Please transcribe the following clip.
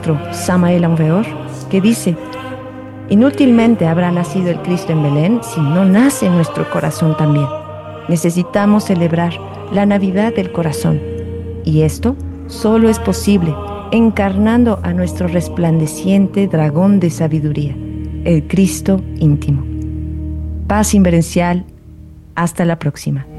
maestro Samael Aun Weor, que dice: inútilmente habrá nacido el Cristo en Belén si no nace en nuestro corazón también. Necesitamos celebrar la Navidad del corazón, y esto solo es posible encarnando a nuestro resplandeciente dragón de sabiduría, el Cristo íntimo. Paz inverencial. Hasta la próxima.